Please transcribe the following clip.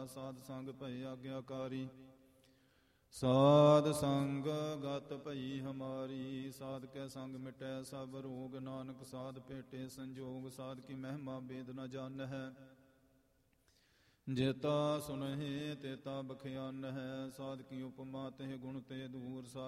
ਸਾਧ ਸੰਗ ਭਈ ਆਗਿਆਕਾਰੀ। ਸਾਧ ਸੰਗ ਗਤ ਭਈ ਹਮਾਰੀ, ਸਾਧ ਕੈ ਸੰਗ ਮਿਟੈ ਸਭ ਰੋਗ। ਨਾਨਕ ਸਾਧ ਭੇਟੇ ਸੰਜੋਗ, ਸਾਧ ਕੀ ਮਹਿਮਾ ਬੇਦ ਨ ਜਾਣਹਿ। ਜੇਤਾ ਸੁਨਹਿ ਤੇਤਾ ਬਖਿਆਨਹਿ, ਸਾਧ ਕੀ ਉਪਮਾ ਤਹਿ ਗੁਣ ਤੇ ਦੂਰ।